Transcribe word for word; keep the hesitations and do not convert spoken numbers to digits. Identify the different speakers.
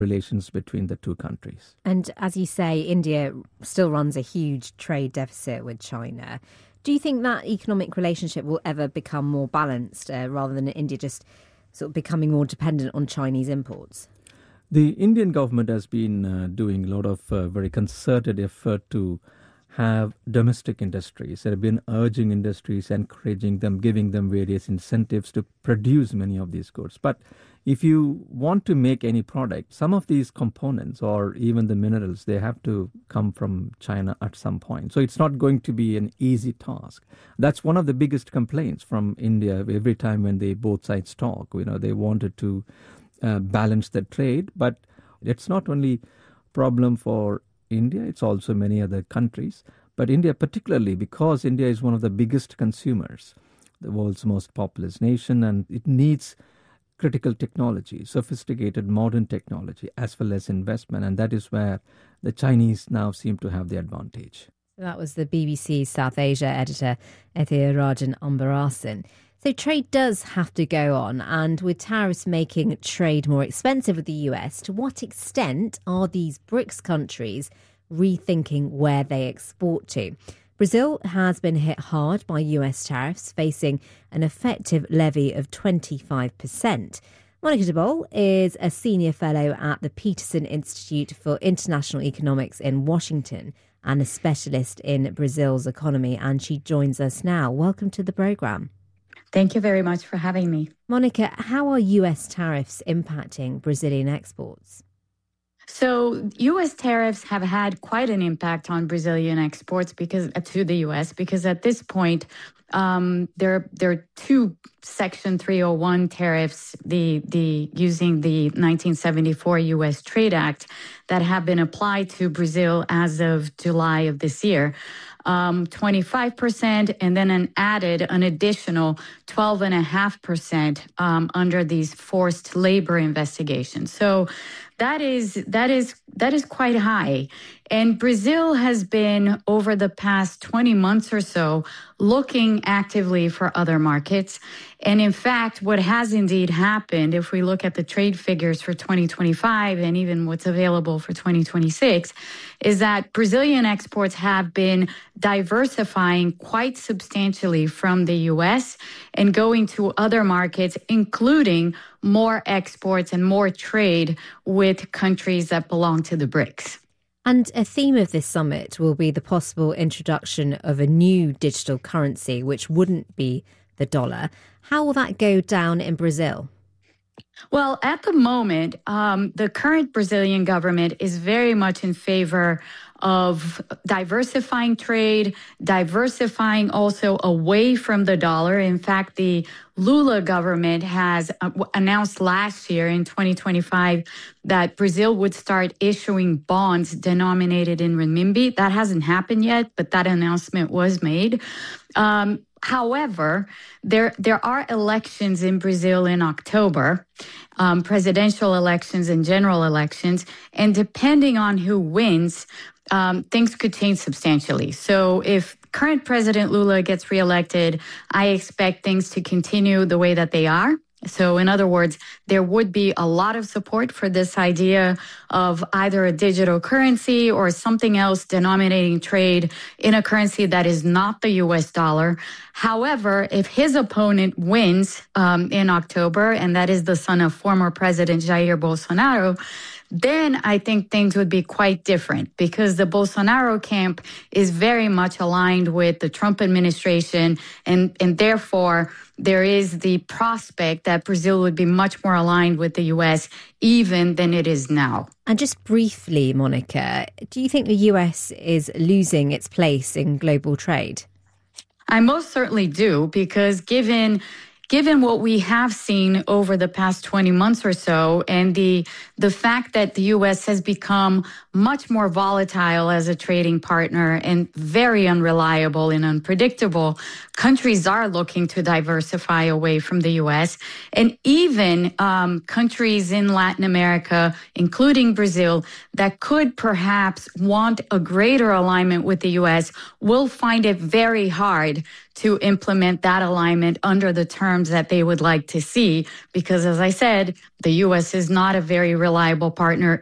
Speaker 1: relations between the two countries.
Speaker 2: And as you say, India still runs a huge trade deficit with China. Do you think that economic relationship will ever become more balanced uh, rather than India just sort of becoming more dependent on Chinese imports?
Speaker 1: The Indian government has been uh, doing a lot of uh, very concerted effort to have domestic industries. They have been urging industries, encouraging them, giving them various incentives to produce many of these goods. But if you want to make any product, some of these components or even the minerals, they have to come from China at some point. So it's not going to be an easy task. That's one of the biggest complaints from India every time when they both sides talk. You know, they wanted to uh, balance the trade, but it's not only a problem for India, it's also many other countries. But India particularly, because India is one of the biggest consumers, the world's most populous nation, and it needs critical technology, sophisticated modern technology, as well as investment. And that is where the Chinese now seem to have the advantage.
Speaker 2: That was the B B C South Asia editor, Ethirarajan Ambarasan. So trade does have to go on, and with tariffs making trade more expensive with the U S, to what extent are these BRICS countries rethinking where they export to? Brazil has been hit hard by U S tariffs, facing an effective levy of twenty-five percent. Monica de Bol is a senior fellow at the Peterson Institute for International Economics in Washington and a specialist in Brazil's economy, and she joins us now. Welcome to the programme.
Speaker 3: Thank you very much for having me.
Speaker 2: Monica, how are U S tariffs impacting Brazilian exports?
Speaker 3: So U S tariffs have had quite an impact on Brazilian exports because to the U S because at this point um, there there are two Section three oh one tariffs, the the using the nineteen seventy-four U S Trade Act, that have been applied to Brazil as of July of this year. Um, twenty-five percent and then an added an additional twelve point five percent um, under these forced labor investigations. So that is that is that is quite high. And Brazil has been, over the past twenty months or so, looking actively for other markets. And in fact, what has indeed happened, if we look at the trade figures for twenty twenty-five and even what's available for twenty twenty-six, is that Brazilian exports have been diversifying quite substantially from the U S and going to other markets, including more exports and more trade with countries that belong to the BRICS.
Speaker 2: And a theme of this summit will be the possible introduction of a new digital currency, which wouldn't be the dollar. How will that go down in Brazil?
Speaker 3: Well, at the moment, um, the current Brazilian government is very much in favor of diversifying trade, diversifying also away from the dollar. In fact, the Lula government has uh, announced last year in twenty twenty-five that Brazil would start issuing bonds denominated in renminbi. That hasn't happened yet, but that announcement was made. Um, However, there there are elections in Brazil in October, um, presidential elections and general elections, and depending on who wins, um, things could change substantially. So if current President Lula gets reelected, I expect things to continue the way that they are. So in other words, there would be a lot of support for this idea of either a digital currency or something else denominating trade in a currency that is not the U S dollar. However, if his opponent wins um, in October, and that is the son of former President Jair Bolsonaro, then I think things would be quite different, because the Bolsonaro camp is very much aligned with the Trump administration, and, and therefore there is the prospect that Brazil would be much more aligned with the U S even than it is now.
Speaker 2: And just briefly, Monica, do you think the U S is losing its place in global trade?
Speaker 3: I most certainly do, because given Given what we have seen over the past twenty months or so, and the the fact that the U S has become much more volatile as a trading partner and very unreliable and unpredictable, countries are looking to diversify away from the U S. And even um, countries in Latin America, including Brazil, that could perhaps want a greater alignment with the U S will find it very hard to implement that alignment under the terms that they would like to see. Because as I said, the U S is not a very reliable partner